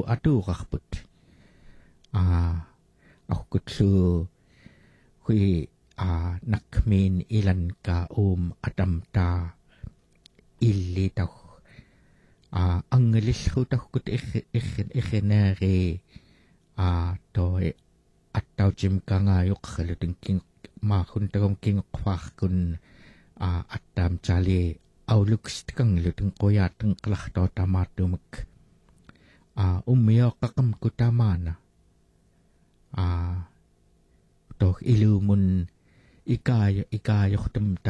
atuuqarput aqutlu hui nakmin ilan ka atamta illi tau angelisru tahkut ikhenari toi attau jim kanga yukhalutin king mahun tagong king kwakun attam chali auluks kang lutin koyatang klahto tamatumuk umiyo kakam kutamana toh ilumun ikayo tumta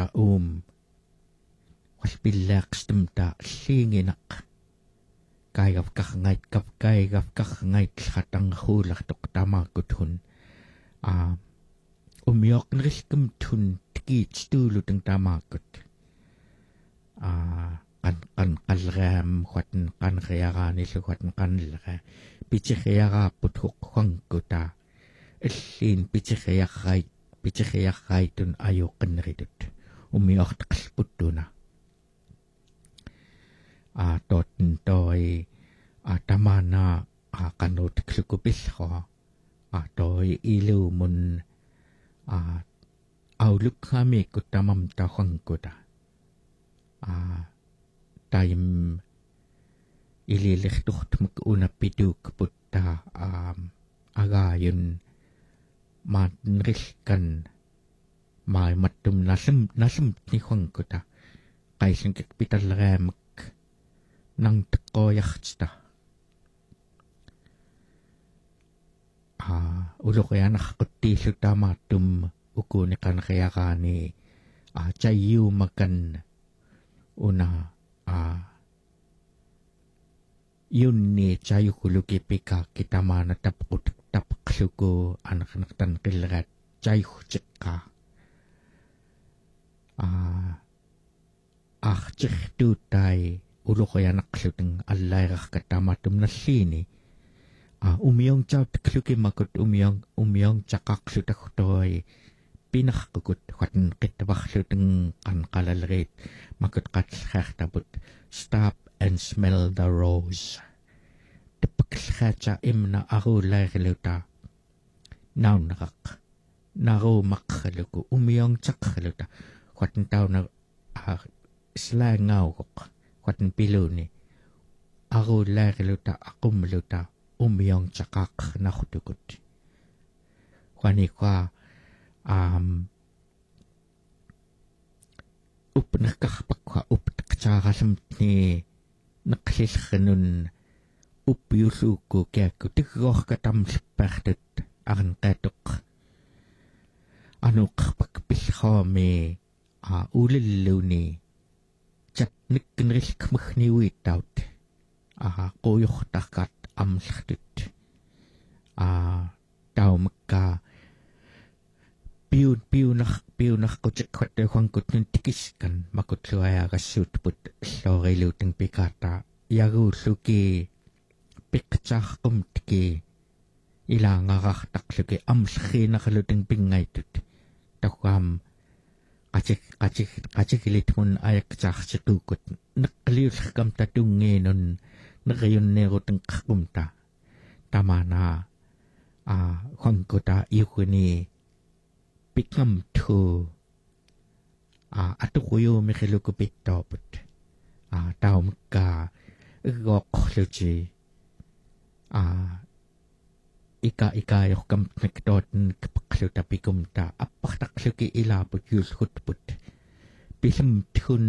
wasbillaks tumta singinak kaigaf kakangait hatang hulak tok tamakutun umiyok nriskum tun tikit stulutang tamakut kan kalram khwatan kan khayarani khwatan kan lra pichkhayara puthuk khangkuta illin pichkhayaraitun ayoqinritut umiyok taqlputtuna totten toi tamana kanut klukupilho toi ilumun auluk kami kutamam tahangkuta taim ililihtuhtmuk unapiduk putta agayun matnrilkan mai mattum nasum ni hangkuta kaisin kikpitalramak nang tekoyachtsta ulukaya nakakutilu tamatum ukunikan kayakani chayu makan una yun ni chayu kuluki pika kita mana tapakluko anak-anak tan kilrat chayu chika chiktu tay ulukaya nakluting allayrak katamatum na sini umiyong chaw takluki makut umiyong chakaklutaktoy pinakakukut watan kitawakluting kankalalrit makut katskaktabut stop and smell the rose tipakskacha imna arulailuta naru makhaluku umiyong chakhaluta watan taw na slangawok watan piluni arulailuta akumluta umiyong chakak nakutukut wani kwa upnakakpakwa uptakcharalam ni naksilhanun upyusuku kiaku tigroh katam sipartut aran katuk anukpakpilhome ulilluni chat nikkenrilkmahniwitaut qoyuhtakat amlhtut taumka piunah kuchikkwate huangkut nun tikiskan makutluaya kasutput loriluteng pikata yaruluki pikchah kumtiki ilangarah takluki amlhinakhaluteng pingaitut takwam kachikilit mun ayakchah chitukut nakliulkam tatunginun nakayunneruteng kakumta tamana huangkuta yukuni pikam tu atukuyo mikiluku pitoput taum ka gokluji ika yok kam nekdot kapakluta pikumta apaktakluki ilaput yulhutput pisam tun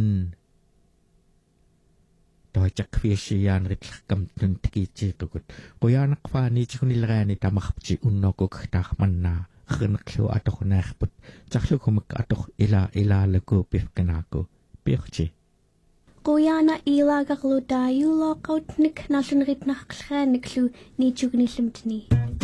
toichakviesian ritlakam tun tikichikukut kuyanak fani chikunilrani tamakpchi unnokuk tahmanna khnaklu atok nakhput chaklu kumak atok ila lagu pifkanako pirchi Kuyana ila gaklu dayu lo kaut nik nasun rit nakhlha niklu ni chugni limtni